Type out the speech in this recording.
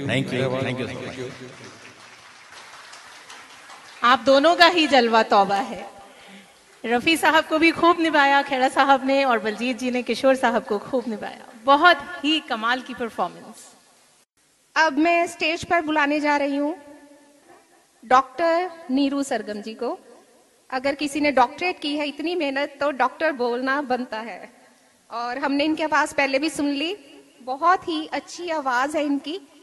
Thank you. आप दोनों का ही जलवा तौबा है। रफ़ी साहब को भी खूब निभाया खेड़ा साहब ने, और बलजीत जी ने किशोर साहब को खूब निभाया। बहुत ही कमाल की परफॉर्मेंस। अब मैं स्टेज पर बुलाने जा रही हूँ डॉक्टर नीरू सरगम जी को। अगर किसी ने डॉक्टरेट की है, इतनी मेहनत, तो डॉक्टर बोलना बनता है। और हमने इनके पास पहले भी सुन ली, बहुत ही अच्छी आवाज है इनकी।